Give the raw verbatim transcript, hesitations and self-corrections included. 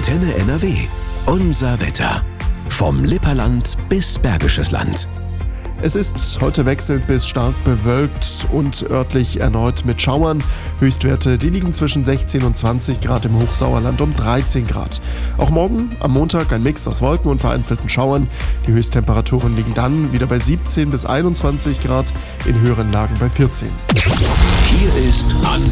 Antenne N R W. Unser Wetter. Vom Lipperland bis Bergisches Land. Es ist heute wechselnd bis stark bewölkt und örtlich erneut mit Schauern. Höchstwerte, die liegen zwischen sechzehn und zwanzig Grad, im Hochsauerland um dreizehn Grad. Auch morgen am Montag ein Mix aus Wolken und vereinzelten Schauern. Die Höchsttemperaturen liegen dann wieder bei siebzehn bis einundzwanzig Grad, in höheren Lagen bei vierzehn. Hier ist Antenne